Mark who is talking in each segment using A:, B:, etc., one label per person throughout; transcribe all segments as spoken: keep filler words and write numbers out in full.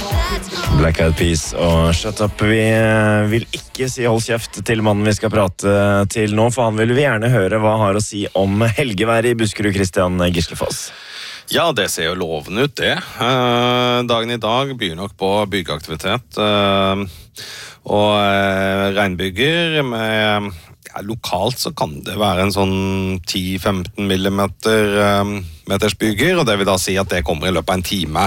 A: Black Eyed Peas og Shut Up. Vi vil ikke si hold kjeft til mannen vi skal prate til nå, for han vil vi gjerne høre hva han har å si om helgeværet i Buskerud. Kristian Gislefoss.
B: Ja, det ser jo lovende ut, det. Eh, dagen i dag byr nok på byggeaktivitet. Eh, og eh, regnbyger med... Ja, lokalt så kan det være en sånn ti til femten millimeter um, meters byger, og det vil da si at det kommer i løpet av en time.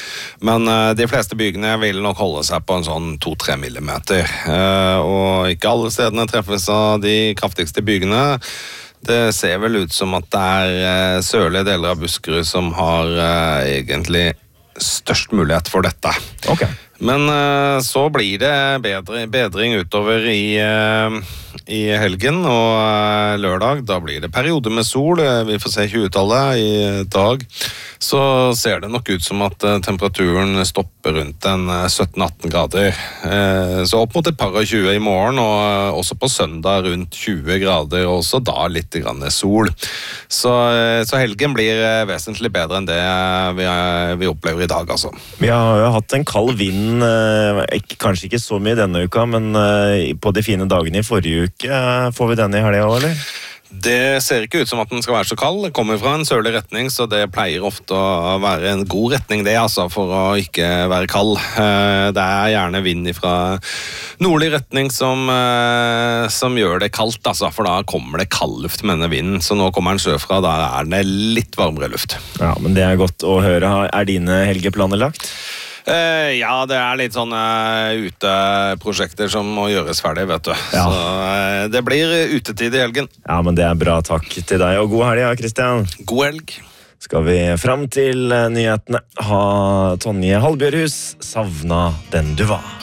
B: Men uh, de fleste bygene vil nok holde seg på en sånn to til tre millimeter. Uh, og ikke alle stedene treffes av de kraftigste bygene. Det ser vel ut som at det er uh, sørlige deler av Buskerud som har uh, egentlig størst mulighet for dette.
A: Ok.
B: Men uh, så blir det bedre, bedring utover i, uh, i helgen, og uh, lørdag, da blir det perioder med sol. Vi får se tjue-tallet i dag. Så ser det nok ut som at uh, temperaturen stopper rundt en uh, sytten til atten grader. Uh, så opp mot et par og tjue i morgen, og uh, også på søndag rundt tjue grader, og også da litt grann sol. Så, uh, så helgen blir uh, vesentlig bedre enn det uh, vi, uh, vi opplever i dag, altså.
A: Vi har jo hatt en kald vind, Ikke, kanskje ikke så mye denne uka, men uh, på de fine dagene i forrige uke, uh, får vi denne i helgen også, eller?
B: Det ser ikke ut som at den skal være så kald. Det kommer fra en sørlig retning, så det pleier ofte å være en god retning det, altså, for å ikke være kald. Uh, det er gjerne vind fra nordlig retning som, uh, som gjør det kaldt, altså, for da kommer det kaldluft med denne vinden, så nå kommer den sørfra, da er det litt varmere luft.
A: Ja, men det er godt å høre. Er dine helgeplaner lagt?
B: Uh, ja, det er litt sånne uh, uteprosjekter som må gjøres ferdig, vet du.
A: Ja.
B: Så uh, det blir utetid i helgen.
A: Ja, men det er bra. Takk til deg, og god helg, ja, Kristian.
B: God helg.
A: Skal vi fram til nyhetene. Ha Tonje Halbjørhus, savna den du var.